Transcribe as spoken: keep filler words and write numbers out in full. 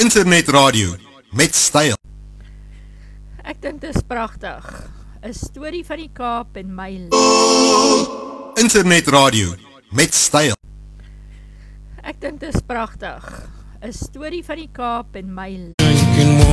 Internetradio met styl. Ek dink dit is pragtig. 'n Storie van die Kaap en my Internetradio met styl. Ek dink dit is pragtig. 'n Storie van die Kaap en my